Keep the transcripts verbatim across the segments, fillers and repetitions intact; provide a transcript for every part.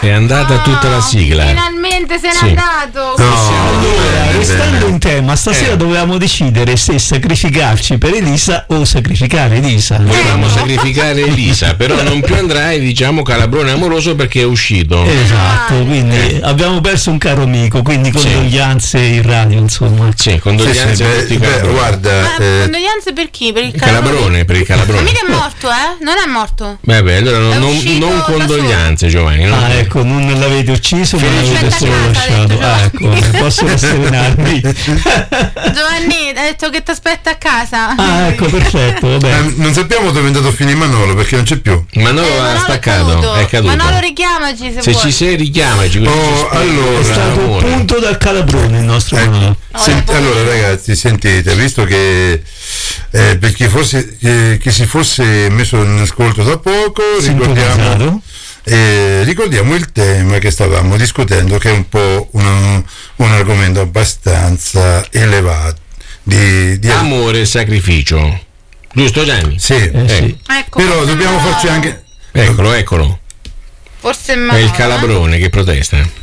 È andata tutta la sigla. Finalmente se n'è Sì. andato. No, Allora, eh, restando eh. in tema, stasera Eh. dovevamo decidere se sacrificarci per Elisa o sacrificare Elisa. Volevamo sacrificare Elisa, però non più andrai, diciamo, Calabrone amoroso perché è uscito. Esatto, quindi abbiamo perso un caro amico, quindi Sì. condoglianze in radio, insomma. Sì, Sì, condoglianze sì, a beh, tutti i beh, Calabroni. guarda, Ma eh, condoglianze per chi? Per il Calabrone, per il Ma Calabrone. mica è morto, eh? Non è morto. Beh, beh, allora non, È non- uscito non da condoglianze, Giovanni. non- Ah, ecco, non l'avete ucciso, ma Finisce l'avete a solo casa, ha lasciato. detto Ah, ecco, Giovanni. posso rasserenarmi. Giovanni, hai detto che ti aspetta a casa. Ah, ecco, perfetto, vabbè. eh, non sappiamo dove è andato a finire Manolo perché non c'è più. Manolo Eh, ha Manolo staccato, è caduto. Manolo, richiamaci se, Se vuoi. ci sei, richiamaci. così Oh, ci spieghi. allora, È stato amore. punto dal Calabrone il nostro Eh, Manolo. sent- allora ragazzi, sentite, visto che eh, per chi, fosse, eh, chi si fosse messo in ascolto da poco, ricordiamo, Sintonizzato. eh, ricordiamo il tema che stavamo discutendo, che è un po' un, un argomento abbastanza elevato. Di, di Amore e sacrificio. Giusto, Gianni? sì, Eh, sì. Ecco, però forse dobbiamo Manolo- farci anche. Eccolo, eccolo. Forse è È Manolo, il Calabrone che protesta. eh?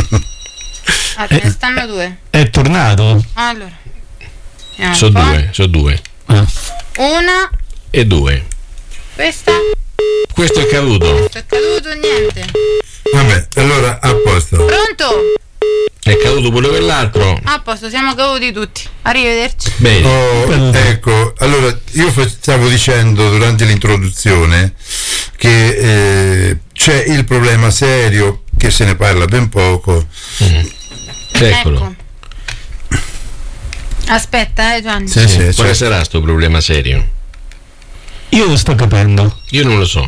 Ah, ce ne stanno due. È tornato. Allora. Vediamo un Sono po'. due, sono due. Ah. Una, E due. questa, Questo è caduto. questo è caduto, niente. Vabbè, allora a posto. Pronto? È caduto pure quell'altro. A posto, siamo caduti tutti. Arrivederci. Bene. Oh, ecco, allora io fa- stavo dicendo durante l'introduzione che eh, c'è il problema serio, che se ne parla ben poco. Eccolo. Ecco. Aspetta, eh Gianni. Sì, sì, Quale cioè- sarà sto problema serio? Io lo sto capendo. Io non lo so.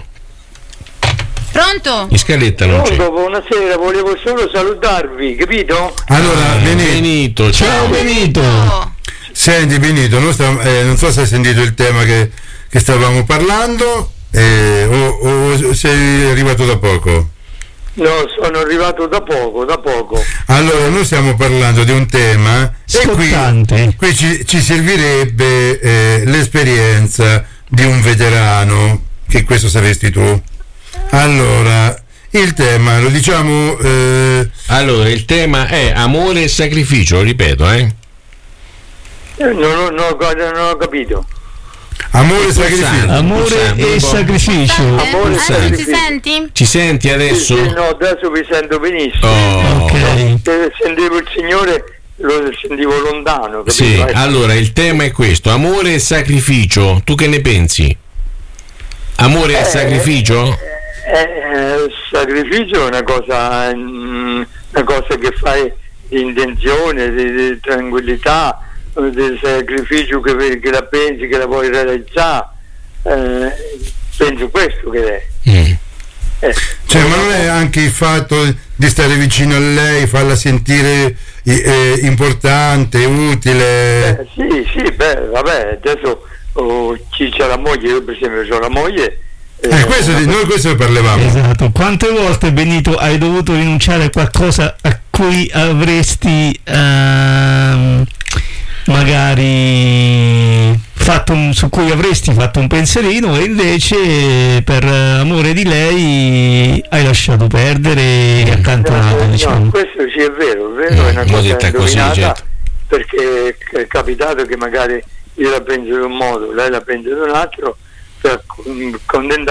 Pronto? In scaletta non c'è. Pronto, buonasera, volevo solo salutarvi, capito? Allora, Benito, Benito, Ciao ciao. Benito. Oh, senti Benito, noi stav- eh, non so se hai sentito il tema che, che stavamo parlando eh, o, o sei arrivato da poco. No, sono arrivato da poco, da poco. Allora, noi stiamo parlando di un tema e qui, Scottante. qui ci, ci servirebbe eh, l'esperienza di un veterano, che questo saresti tu. Allora, il tema, lo diciamo... eh, Allora, il tema è amore e sacrificio, lo ripeto, eh. Eh, Non, ho- non ho- non ho capito. amore e sacrificio. Amore Pulsante, e un po'. sacrificio. Amore, adesso senti. ci senti? Ci senti Sì, adesso? sì, no, adesso vi sento benissimo. Oh. Ok. Se sentivo il Signore, lo sentivo lontano, capito? Sì, Eh, allora il tema è questo, amore e sacrificio, tu che ne pensi? Amore e sacrificio? eh, eh, sacrificio è una cosa, mm, una cosa che fai di intenzione, di, di tranquillità, di sacrificio che, che la pensi, che la vuoi realizzare. Eh, penso questo che è. Mm. Eh, Cioè, ma non è anche il fatto di stare vicino a lei, farla sentire eh, importante, utile? eh, sì, sì, beh, vabbè, adesso oh, chi c'ha la moglie, io per esempio ho la moglie. Eh, questo, di- noi questo ne parlavamo. Esatto. Quante volte, Benito, hai dovuto rinunciare a qualcosa a cui avresti ehm, magari fatto un, su cui avresti fatto un pensierino e invece per amore di lei hai lasciato perdere e accantonato, no, diciamo. questo sì è vero, è vero, è una Mm, l'ho cosa detta così, indovinata, certo. perché è capitato che magari io la penso in un modo, lei la pensa in un altro, per con- condensare